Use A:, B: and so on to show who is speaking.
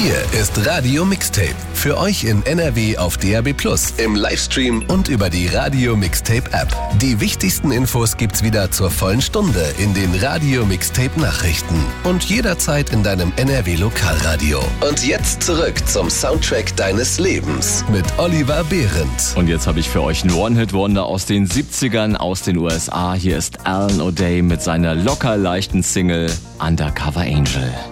A: Hier ist Radio Mixtape. Für euch in NRW auf DAB+, im Livestream und über die Radio Mixtape App. Die wichtigsten Infos gibt's wieder zur vollen Stunde in den Radio Mixtape Nachrichten und jederzeit in deinem NRW Lokalradio. Und jetzt zurück zum Soundtrack deines Lebens mit Oliver Behrendt.
B: Und jetzt habe ich für euch einen One-Hit-Wonder aus den 70ern aus den USA. Hier ist Alan O'Day mit seiner locker leichten Single Undercover Angel.